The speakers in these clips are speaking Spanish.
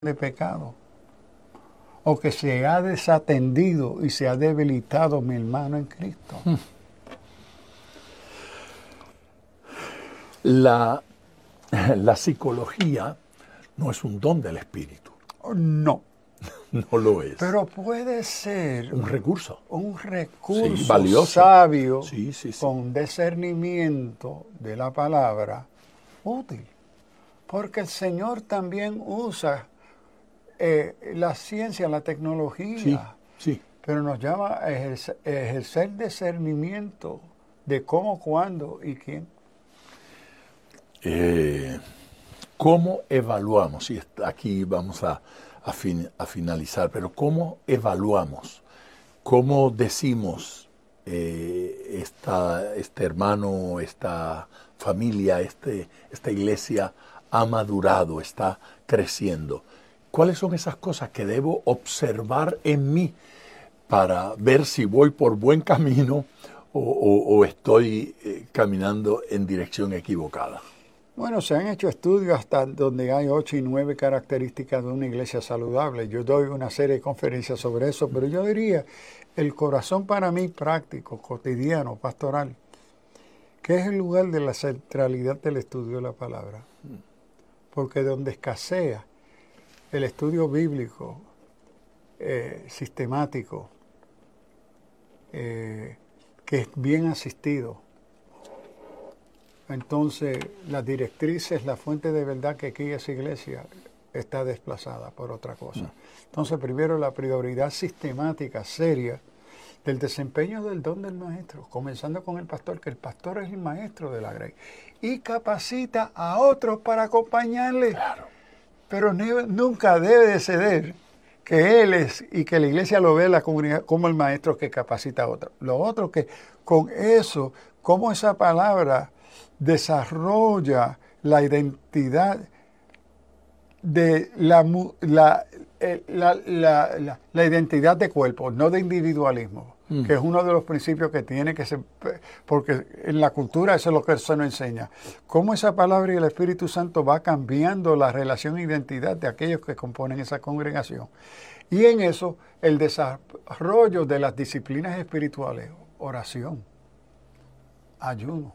de pecado, o que se ha desatendido y se ha debilitado mi hermano en Cristo. La psicología no es un don del espíritu. No. No lo es. Pero puede ser un recurso. Un recurso sí, valioso. Sabio, sí. con discernimiento de la palabra, útil. Porque el Señor también usa la ciencia, la tecnología, sí. Pero nos llama a ejercer discernimiento de cómo, cuándo y quién. ¿Cómo evaluamos? Y aquí vamos a finalizar, pero ¿cómo evaluamos? ¿Cómo decimos este hermano, esta familia, esta iglesia ha madurado, está creciendo? ¿Cuáles son esas cosas que debo observar en mí para ver si voy por buen camino o estoy caminando en dirección equivocada? Bueno, se han hecho estudios hasta donde hay 8 y 9 características de una iglesia saludable. Yo doy una serie de conferencias sobre eso, pero yo diría, el corazón para mí práctico, cotidiano, pastoral, que es el lugar de la centralidad del estudio de la palabra. Porque donde escasea el estudio bíblico, sistemático, que es bien asistido, entonces las directrices, la fuente de verdad que aquí esa iglesia está desplazada por otra cosa. Entonces primero la prioridad sistemática, seria, del desempeño del don del maestro, comenzando con el pastor, que el pastor es el maestro de la grey, y capacita a otros para acompañarle. Claro. Pero nunca debe de ceder que él es y que la iglesia lo ve la comunidad como el maestro que capacita a otros. Lo otro que con eso, como esa palabra desarrolla la identidad de la identidad de cuerpo, no de individualismo, que es uno de los principios que tiene que ser, porque en la cultura eso es lo que se nos enseña. Cómo esa palabra y el Espíritu Santo va cambiando la relación e identidad de aquellos que componen esa congregación. Y en eso, el desarrollo de las disciplinas espirituales, oración, ayuno,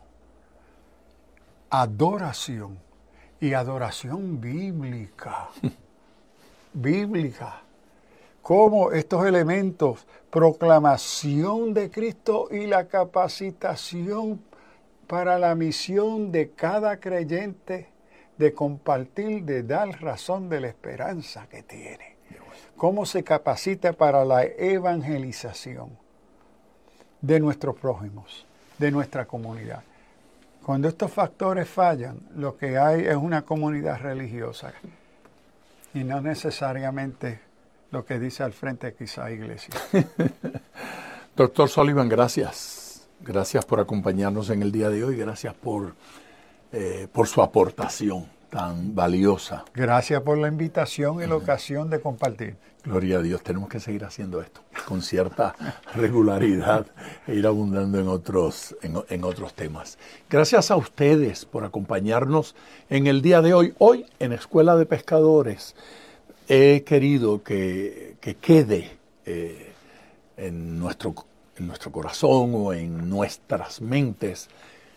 adoración y adoración bíblica. Bíblica. Como estos elementos, proclamación de Cristo y la capacitación para la misión de cada creyente de compartir, de dar razón de la esperanza que tiene. Cómo se capacita para la evangelización de nuestros prójimos, de nuestra comunidad. Cuando estos factores fallan, lo que hay es una comunidad religiosa y no necesariamente lo que dice al frente quizá iglesia. Doctor Sullivan, gracias. Gracias por acompañarnos en el día de hoy. Gracias por su aportación tan valiosa. Gracias por la invitación y la ocasión de compartir. Gloria a Dios. Tenemos que seguir haciendo esto con cierta regularidad e ir abundando en otros temas. Gracias a ustedes por acompañarnos en el día de hoy. Hoy en Escuela de Pescadores he querido que quede en nuestro corazón o en nuestras mentes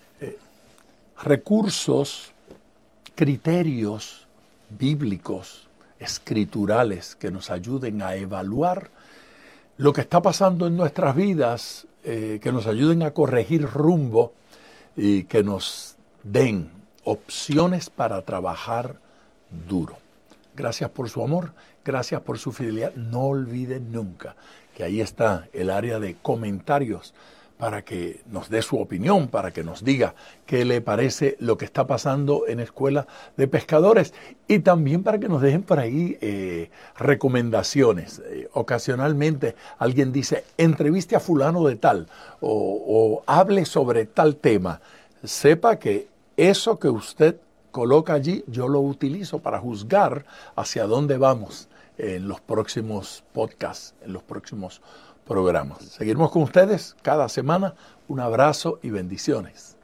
recursos, criterios bíblicos, escriturales que nos ayuden a evaluar lo que está pasando en nuestras vidas, que nos ayuden a corregir rumbo y que nos den opciones para trabajar duro. Gracias por su amor, gracias por su fidelidad. No olviden nunca que ahí está el área de comentarios para que nos dé su opinión, para que nos diga qué le parece lo que está pasando en Escuela de Pescadores y también para que nos dejen por ahí recomendaciones. Ocasionalmente alguien dice, entreviste a fulano de tal o hable sobre tal tema. Sepa que eso que usted coloca allí, yo lo utilizo para juzgar hacia dónde vamos en los próximos podcasts, en los próximos programas. Seguiremos con ustedes cada semana. Un abrazo y bendiciones.